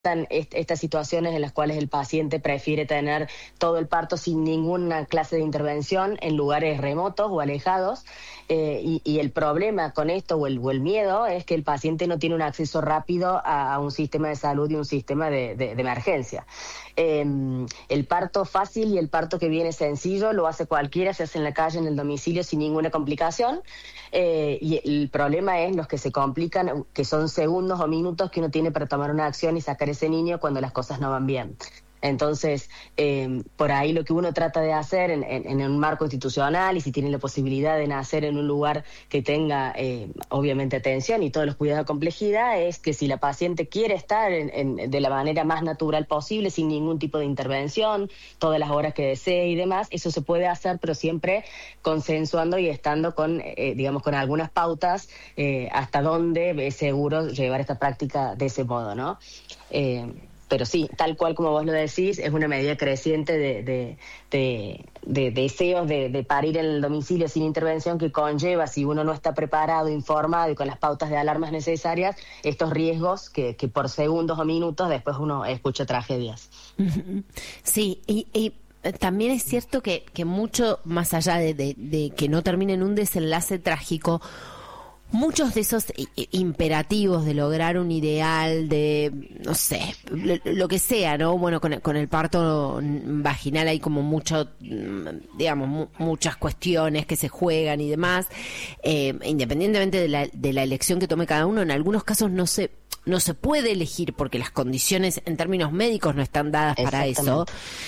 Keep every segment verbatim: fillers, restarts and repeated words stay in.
est- estas situaciones en las cuales el paciente prefiere tener todo el parto sin ninguna clase de intervención en lugares remotos o alejados, eh, y, y el problema con esto o el, o el miedo es que el paciente no tiene un acceso rápido a, a un sistema de salud y un sistema de, de, de emergencia. Eh, el parto fácil y el parto que viene sencillo lo hace cualquiera, se hace en la calle, en el domicilio, sin ninguna complicación, eh, y el problema es los que se complican, que son segundos o minutos que uno tiene para tomar una acción y sacar ese niño cuando las cosas no van bien. Entonces, eh, por ahí lo que uno trata de hacer en, en, en un marco institucional, y si tiene la posibilidad de nacer en un lugar que tenga, eh, obviamente, atención y todos los cuidados de complejidad, es que si la paciente quiere estar en, en, de la manera más natural posible, sin ningún tipo de intervención, todas las horas que desee y demás, eso se puede hacer, pero siempre consensuando y estando con, eh, digamos, con algunas pautas eh, hasta dónde es seguro llevar esta práctica de ese modo, ¿no? Eh, Pero sí, tal cual como vos lo decís, es una medida creciente de, de, de, de deseos de, de parir en el domicilio sin intervención, que conlleva, si uno no está preparado, informado y con las pautas de alarmas necesarias, estos riesgos que, que por segundos o minutos después uno escucha tragedias. Sí, y... y... también es cierto que, que mucho más allá de, de, de que no termine en un desenlace trágico, muchos de esos imperativos de lograr un ideal, de, no sé, lo que sea, ¿no? Bueno, con el, con el parto vaginal hay como mucho, digamos, mu muchas cuestiones que se juegan y demás, eh, independientemente de la, de la elección que tome cada uno. En algunos casos no se, no se puede elegir porque las condiciones en términos médicos no están dadas para eso.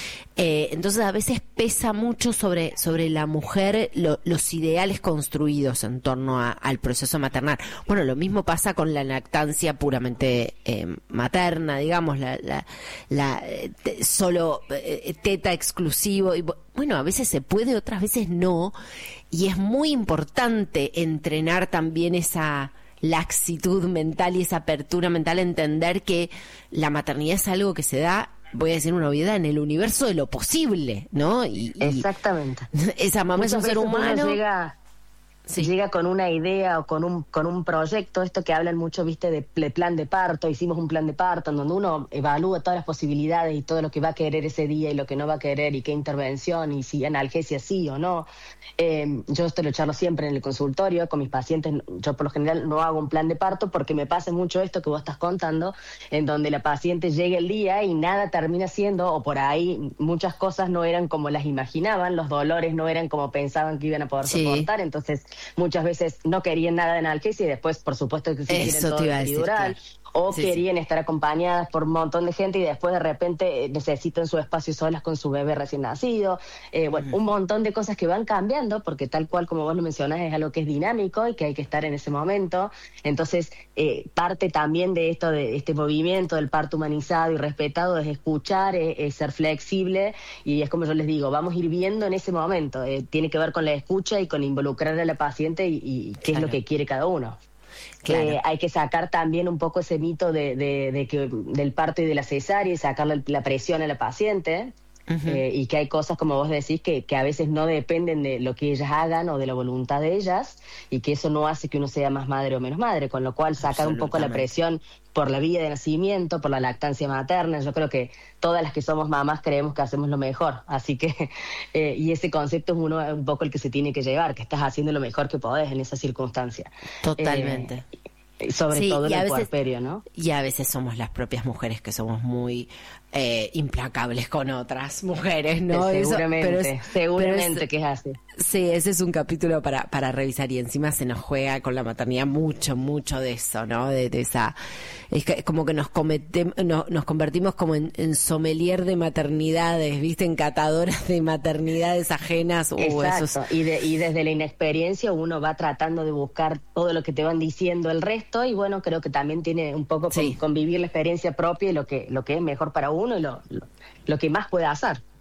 Eh, entonces a veces pesa mucho sobre, sobre la mujer lo, los ideales construidos en torno a, al proceso maternal. Bueno, lo mismo pasa con la lactancia puramente eh, materna, digamos, la, la, la eh, solo eh, teta exclusivo. Y, bueno, a veces se puede, otras veces no. Y es muy importante entrenar también esa laxitud mental y esa apertura mental, entender que la maternidad es algo que se da, voy a decir una obviedad, en el universo de lo posible, ¿no? Y, y exactamente. Esa mamá es un ser humano. Llega, sí. llega con una idea o con un con un proyecto, esto que hablan mucho, viste, de, de plan de parto. Hicimos un plan de parto en donde uno evalúa todas las posibilidades y todo lo que va a querer ese día y lo que no va a querer y qué intervención y si analgesia sí o no. Eh, yo esto lo charlo siempre en el consultorio con mis pacientes. Yo por lo general no hago un plan de parto porque me pasa mucho esto que vos estás contando, en donde la paciente llega el día y nada termina siendo, o por ahí muchas cosas no eran como las imaginaban, los dolores no eran como pensaban que iban a poder sí. soportar, entonces muchas veces no querían nada de analgesia y después por supuesto que sí quieren todo peridural. O sí, querían sí. estar acompañadas por un montón de gente y después de repente necesitan su espacio solas con su bebé recién nacido. Eh, bueno, uh-huh. un montón de cosas que van cambiando, porque tal cual como vos lo mencionás, es algo que es dinámico y que hay que estar en ese momento. Entonces, eh, parte también de esto, de este movimiento del parto humanizado y respetado, es escuchar, es, es ser flexible, y es como yo les digo, vamos a ir viendo en ese momento. Eh, tiene que ver con la escucha y con involucrar a la paciente y, y qué claro. es lo que quiere cada uno. Claro. Eh, hay que sacar también un poco ese mito de, de, de que del parto y de la cesárea y sacarle la presión a la paciente. Uh-huh. eh, y que hay cosas, como vos decís, que, que a veces no dependen de lo que ellas hagan o de la voluntad de ellas, y que eso no hace que uno sea más madre o menos madre, con lo cual sacar un poco la presión por la vía de nacimiento, por la lactancia materna. Yo creo que todas las que somos mamás creemos que hacemos lo mejor, así que eh, y ese concepto es uno un poco el que se tiene que llevar, que estás haciendo lo mejor que podés en esa circunstancia. Totalmente. Eh, sobre sí, todo en el puerperio, ¿no? Y a veces somos las propias mujeres que somos muy eh, implacables con otras mujeres, ¿no? Seguramente, Eso, pero es, seguramente pero es, que es así. Sí, ese es un capítulo para para revisar, y encima se nos juega con la maternidad mucho, mucho de eso, ¿no? De, de esa, es que, como que nos cometemos, no, nos convertimos como en, en sommelier de maternidades, ¿viste? En catadoras de maternidades ajenas. Uh, Exacto, eso es... y, de, y desde la inexperiencia uno va tratando de buscar todo lo que te van diciendo el resto, y bueno, creo que también tiene un poco sí. con, con vivir la experiencia propia y lo que, lo que es mejor para uno y lo, lo, lo que más puede hacer.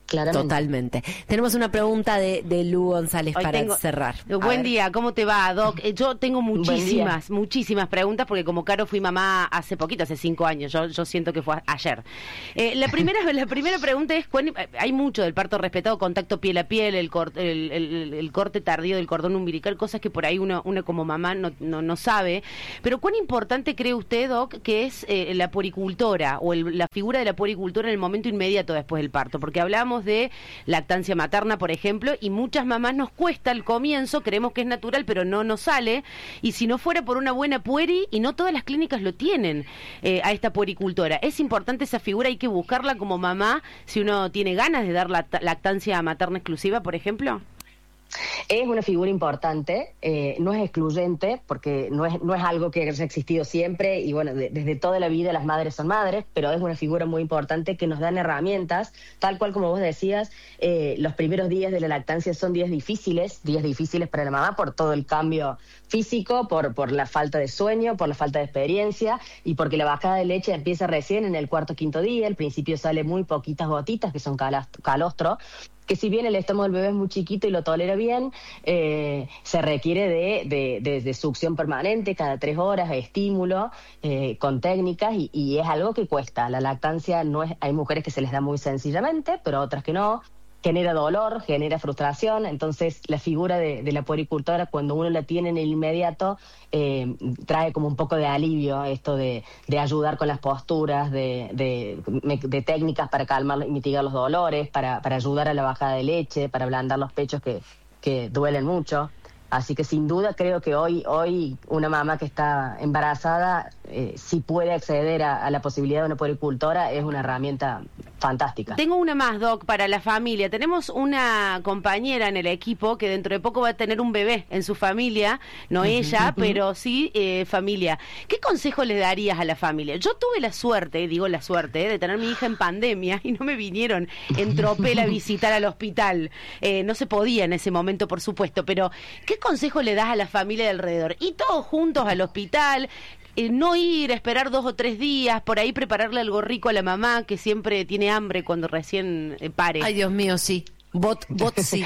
Claramente. Totalmente. Tenemos una pregunta de, de Lu González Hoy para tengo, cerrar. Buen día, ¿cómo te va, Doc? Eh, Yo tengo muchísimas, muchísimas preguntas porque como Caro fui mamá hace poquito, hace cinco años, yo, yo siento que fue a- ayer. Eh, la primera la primera pregunta es, ¿cuán- hay mucho del parto respetado, contacto piel a piel, el, cor- el, el, el corte tardío del cordón umbilical, cosas que por ahí uno, uno como mamá no, no, no sabe, pero ¿cuán importante cree usted, Doc, que es eh, la puericultora o el, la figura de la puericultora en el momento inmediato después del parto? Porque hablamos de lactancia materna, por ejemplo, y muchas mamás nos cuesta al comienzo, creemos que es natural, pero no nos sale, y si no fuera por una buena pueri, y no todas las clínicas lo tienen, eh, a esta puericultora. Es importante esa figura, hay que buscarla como mamá, si uno tiene ganas de dar la lactancia materna exclusiva, por ejemplo. Es una figura importante, eh, no es excluyente, porque no es, no es algo que haya existido siempre, y bueno, de, desde toda la vida las madres son madres, pero es una figura muy importante que nos dan herramientas, tal cual como vos decías, eh, los primeros días de la lactancia son días difíciles, días difíciles para la mamá por todo el cambio físico, por, por la falta de sueño, por la falta de experiencia, y porque la bajada de leche empieza recién en el cuarto o quinto día, al principio sale muy poquitas gotitas, que son calastro, calostro, que si bien el estómago del bebé es muy chiquito y lo tolera bien, eh, se requiere de, de, de, de succión permanente cada tres horas, estímulo, eh, con técnicas, y, y es algo que cuesta. La lactancia no es, hay mujeres que se les da muy sencillamente, pero otras que no. Genera dolor, genera frustración, entonces la figura de, de la puericultora, cuando uno la tiene en el inmediato, eh, trae como un poco de alivio, esto de, de ayudar con las posturas, de, de, de técnicas para calmar y mitigar los dolores, para, para ayudar a la bajada de leche, para ablandar los pechos que, que duelen mucho. Así que sin duda creo que hoy hoy una mamá que está embarazada, eh, si puede acceder a, a la posibilidad de una puericultora, es una herramienta fantástica. Tengo una más, Doc, para la familia. Tenemos una compañera en el equipo que dentro de poco va a tener un bebé en su familia, no ella, pero sí eh, familia. ¿Qué consejo le darías a la familia? Yo tuve la suerte, digo la suerte, eh, de tener mi hija en pandemia y no me vinieron en tropel a visitar al hospital. Eh, no se podía en ese momento, por supuesto, pero ¿qué consejo le das a la familia de alrededor? Y todos juntos al hospital, eh, no ir, esperar dos o tres días, por ahí prepararle algo rico a la mamá que siempre tiene hambre cuando recién eh, pare. Ay, Dios mío, sí. Bot, bot, sí.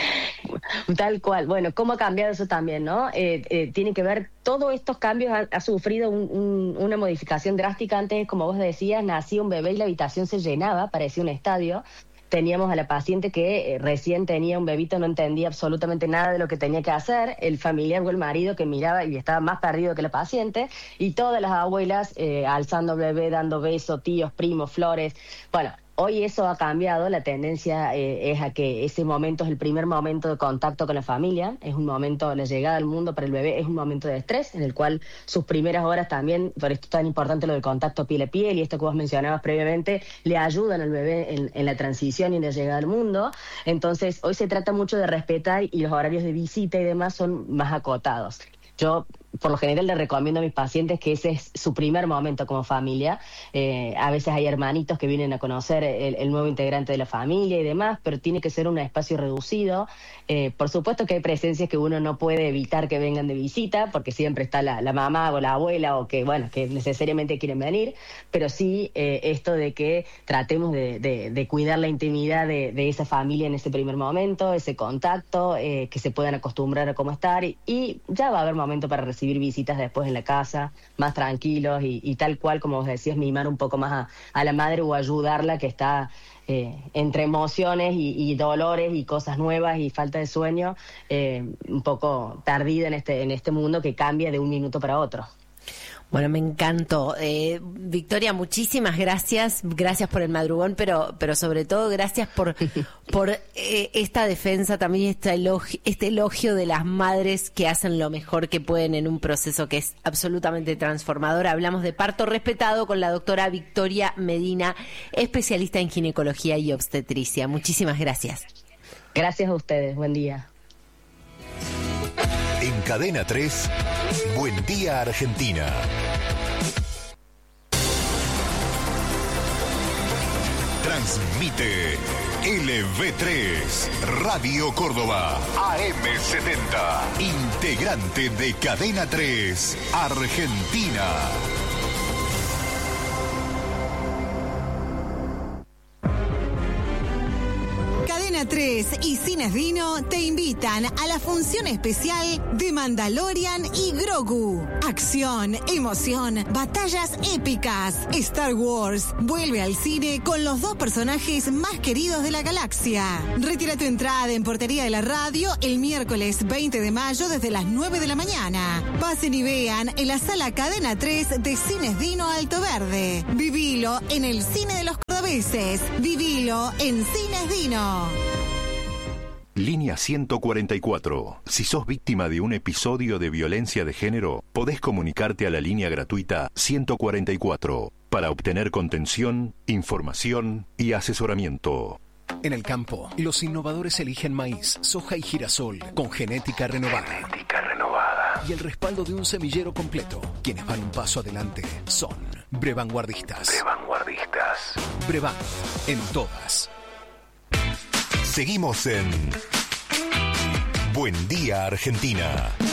Tal cual. Bueno, ¿cómo ha cambiado eso también, no? Eh, eh, tiene que ver, todos estos cambios ha, ha sufrido un, un, una modificación drástica. Antes, como vos decías, nacía un bebé y la habitación se llenaba, parecía un estadio. Teníamos a la paciente que eh, recién tenía un bebito, no entendía absolutamente nada de lo que tenía que hacer, el familiar o el marido que miraba y estaba más perdido que la paciente, y todas las abuelas eh, alzando bebé, dando besos, tíos, primos, flores. Bueno, hoy eso ha cambiado, la tendencia eh, es a que ese momento es el primer momento de contacto con la familia, es un momento, la llegada al mundo para el bebé es un momento de estrés, en el cual sus primeras horas también, por esto es tan importante lo del contacto piel a piel, y esto que vos mencionabas previamente, le ayudan al bebé en, en la transición y en la llegada al mundo. Entonces, hoy se trata mucho de respetar, y los horarios de visita y demás son más acotados. Yo, por lo general, le recomiendo a mis pacientes que ese es su primer momento como familia. Eh, a veces hay hermanitos que vienen a conocer el, el nuevo integrante de la familia y demás, pero tiene que ser un espacio reducido. Eh, por supuesto que hay presencias que uno no puede evitar que vengan de visita, porque siempre está la, la mamá o la abuela, o que, bueno, que necesariamente quieren venir, pero sí eh, esto de que tratemos de, de, de cuidar la intimidad de, de esa familia en ese primer momento, ese contacto, eh, que se puedan acostumbrar a cómo estar, y, y ya va a haber momento para recibir visitas después en la casa, más tranquilos, y, y tal cual, como vos decías, mimar un poco más a, a la madre o ayudarla, que está eh, entre emociones y, y dolores y cosas nuevas y falta de sueño, eh, un poco perdida en este, en este mundo que cambia de un minuto para otro. Bueno, me encantó. Eh, Victoria, muchísimas gracias. Gracias por el madrugón, pero pero sobre todo gracias por por eh, esta defensa, también este elogio, este elogio de las madres que hacen lo mejor que pueden en un proceso que es absolutamente transformador. Hablamos de parto respetado con la doctora Victoria Medina, especialista en ginecología y obstetricia. Muchísimas gracias. Gracias a ustedes. Buen día. En Cadena tres, Buen Día Argentina. Transmite L V tres, Radio Córdoba, A M setenta, integrante de Cadena tres, Argentina. Cadena tres y Cines Dino te invitan a la función especial de Mandalorian y Grogu. Acción, emoción, batallas épicas. Star Wars vuelve al cine con los dos personajes más queridos de la galaxia. Retira tu entrada en Portería de la Radio el miércoles veinte de mayo desde las nueve de la mañana. Pasen y vean en la sala Cadena tres de Cines Dino Alto Verde. Vivilo en el cine de los cordobeses. Vivilo en Cines Dino. Línea ciento cuarenta y cuatro. Si sos víctima de un episodio de violencia de género, podés comunicarte a la línea gratuita ciento cuarenta y cuatro para obtener contención, información y asesoramiento. En el campo, los innovadores eligen maíz, soja y girasol con genética renovada. Genética renovada. Y el respaldo de un semillero completo. Quienes van un paso adelante son Brevanguardistas. Brevanguardistas. Brevan, en todas. Seguimos en Buen Día Argentina.